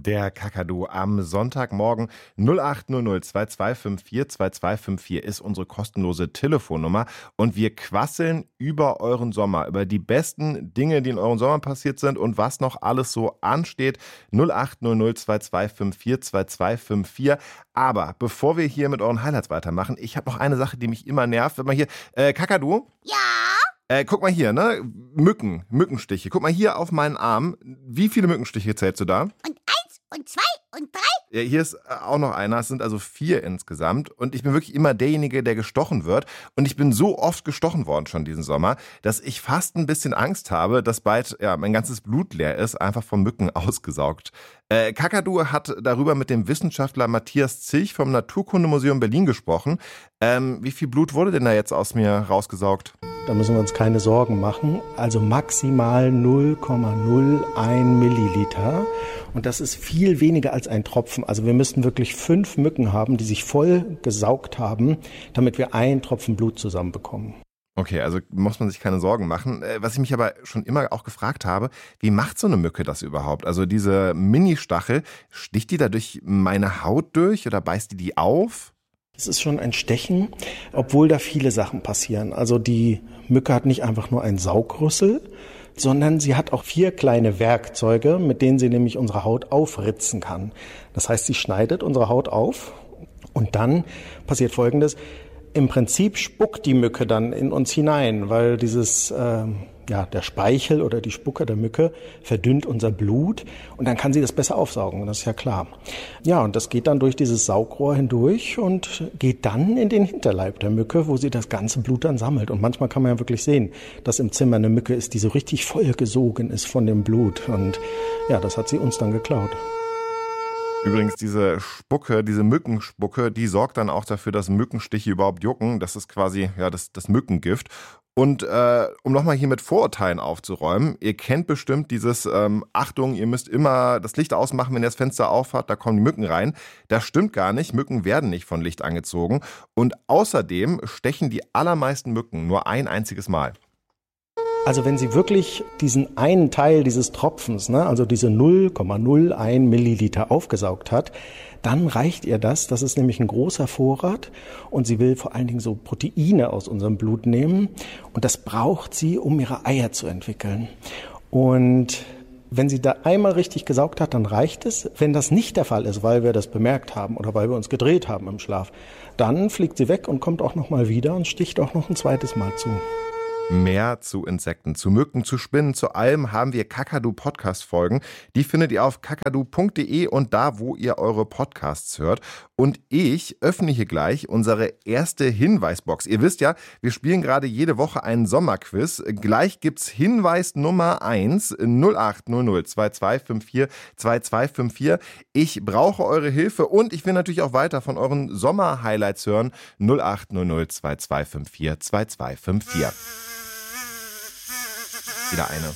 Der Kakadu am Sonntagmorgen 0800 2254 2254 ist unsere kostenlose Telefonnummer und wir quasseln über euren Sommer, über die besten Dinge, die in eurem Sommer passiert sind und was noch alles so ansteht. 0800 2254 2254. Aber bevor wir hier mit euren Highlights weitermachen, ich habe noch eine Sache, die mich immer nervt. Wenn man hier, Kakadu? Ja? Guck mal hier, ne? Mückenstiche. Guck mal hier auf meinen Arm. Wie viele Mückenstiche zählst du da? Und 1 und 2 und 3? Ja, hier ist auch noch einer. Es sind also 4 insgesamt. Und ich bin wirklich immer derjenige, der gestochen wird. Und ich bin so oft gestochen worden schon diesen Sommer, dass ich fast ein bisschen Angst habe, dass bald mein ganzes Blut leer ist, einfach von Mücken ausgesaugt. Kakadu hat darüber mit dem Wissenschaftler Matthias Zilch vom Naturkundemuseum Berlin gesprochen. Wie viel Blut wurde denn da jetzt aus mir rausgesaugt? Da müssen wir uns keine Sorgen machen. Also maximal 0,01 Milliliter. Und das ist viel weniger als ein Tropfen. Also wir müssten wirklich 5 Mücken haben, die sich voll gesaugt haben, damit wir einen Tropfen Blut zusammenbekommen. Okay, also muss man sich keine Sorgen machen. Was ich mich aber schon immer auch gefragt habe, wie macht so eine Mücke das überhaupt? Also diese Mini-Stachel, sticht die da durch meine Haut durch oder beißt die auf? Es ist schon ein Stechen, obwohl da viele Sachen passieren. Also die Mücke hat nicht einfach nur einen Saugrüssel, sondern sie hat auch 4 kleine Werkzeuge, mit denen sie nämlich unsere Haut aufritzen kann. Das heißt, sie schneidet unsere Haut auf und dann passiert Folgendes. Im Prinzip spuckt die Mücke dann in uns hinein, weil der Speichel oder die Spucke der Mücke verdünnt unser Blut und dann kann sie das besser aufsaugen, das ist ja klar. Ja, und das geht dann durch dieses Saugrohr hindurch und geht dann in den Hinterleib der Mücke, wo sie das ganze Blut dann sammelt. Und manchmal kann man ja wirklich sehen, dass im Zimmer eine Mücke ist, die so richtig vollgesogen ist von dem Blut. Und ja, das hat sie uns dann geklaut. Übrigens, diese Spucke, diese Mückenspucke, die sorgt dann auch dafür, dass Mückenstiche überhaupt jucken. Das ist quasi das Mückengift. Und um nochmal hier mit Vorurteilen aufzuräumen, ihr kennt bestimmt dieses Achtung, ihr müsst immer das Licht ausmachen, wenn ihr das Fenster aufhat, da kommen die Mücken rein. Das stimmt gar nicht, Mücken werden nicht von Licht angezogen. Und außerdem stechen die allermeisten Mücken nur ein einziges Mal. Also wenn sie wirklich diesen einen Teil dieses Tropfens, also diese 0,01 Milliliter aufgesaugt hat, dann reicht ihr das. Das ist nämlich ein großer Vorrat und sie will vor allen Dingen so Proteine aus unserem Blut nehmen und das braucht sie, um ihre Eier zu entwickeln. Und wenn sie da einmal richtig gesaugt hat, dann reicht es. Wenn das nicht der Fall ist, weil wir das bemerkt haben oder weil wir uns gedreht haben im Schlaf, dann fliegt sie weg und kommt auch noch mal wieder und sticht auch noch ein zweites Mal zu. Mehr zu Insekten, zu Mücken, zu Spinnen, zu allem haben wir Kakadu-Podcast-Folgen. Die findet ihr auf kakadu.de und da, wo ihr eure Podcasts hört. Und ich öffne hier gleich unsere erste Hinweisbox. Ihr wisst ja, wir spielen gerade jede Woche einen Sommerquiz. Gleich gibt's Hinweis Nummer 1 0800 2254 2254. Ich brauche eure Hilfe und ich will natürlich auch weiter von euren Sommer-Highlights hören. 0800 2254 2254. Wieder eine.